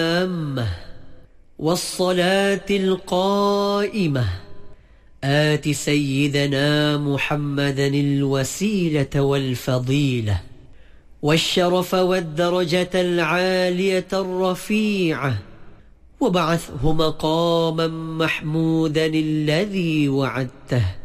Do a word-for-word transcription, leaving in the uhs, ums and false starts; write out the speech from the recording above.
والصلاة القائمة آت سيدنا محمدا الوسيلة والفضيلة والشرف والدرجة العالية الرفيعة وبعثه مقاما محمودا الذي وعدته